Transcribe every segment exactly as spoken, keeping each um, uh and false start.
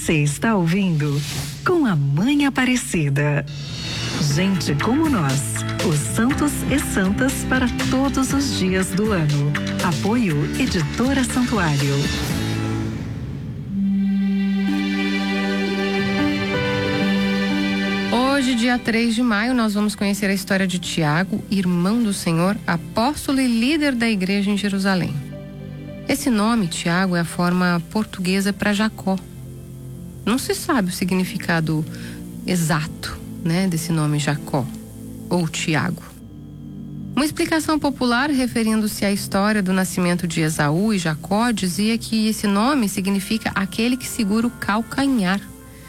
Você está ouvindo Com a Mãe Aparecida. Gente como nós, os santos e santas para todos os dias do ano. Apoio Editora Santuário. Hoje, dia três de maio, nós vamos conhecer a história de Tiago, irmão do Senhor, apóstolo e líder da igreja em Jerusalém. Esse nome, Tiago, é a forma portuguesa para Jacó. Não se sabe o significado exato, né, desse nome Jacó ou Tiago. Uma explicação popular referindo-se à história do nascimento de Esaú e Jacó dizia que esse nome significa aquele que segura o calcanhar.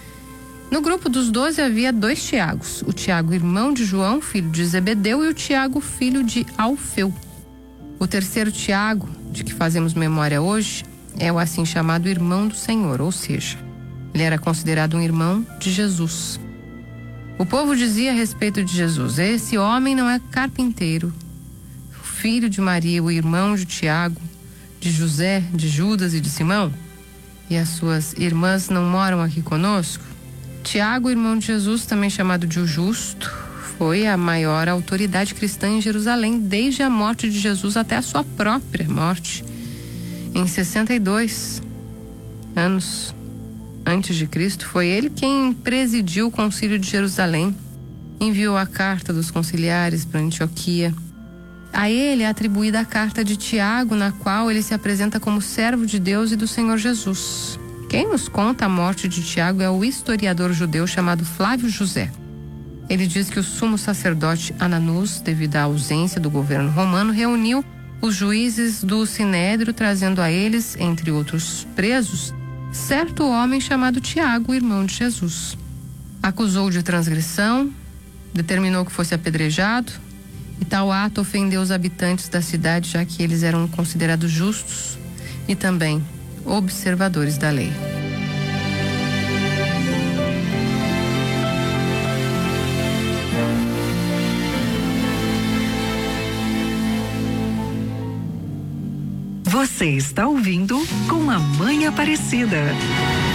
No grupo dos doze havia dois Tiagos, o Tiago, irmão de João, filho de Zebedeu, e o Tiago, filho de Alfeu. O terceiro Tiago, de que fazemos memória hoje, é o assim chamado irmão do Senhor, ou seja, ele era considerado um irmão de Jesus. O povo dizia a respeito de Jesus: esse homem não é carpinteiro, o filho de Maria, o irmão de Tiago, de José, de Judas e de Simão? E as suas irmãs não moram aqui conosco? Tiago, irmão de Jesus, também chamado de o Justo, foi a maior autoridade cristã em Jerusalém desde a morte de Jesus até a sua própria morte. Em sessenta e dois anos antes de Cristo, foi ele quem presidiu o concílio de Jerusalém, enviou a carta dos conciliares para Antioquia. A ele é atribuída a carta de Tiago, na qual ele se apresenta como servo de Deus e do Senhor Jesus. Quem nos conta a morte de Tiago é o historiador judeu chamado Flávio José. Ele diz que o sumo sacerdote Ananus, devido à ausência do governo romano, reuniu os juízes do Sinédrio, trazendo a eles, entre outros presos, certo homem chamado Tiago, irmão de Jesus. Acusou-o de transgressão, determinou que fosse apedrejado, e tal ato ofendeu os habitantes da cidade, já que eles eram considerados justos e também observadores da lei. Você está ouvindo Com a Mãe Aparecida.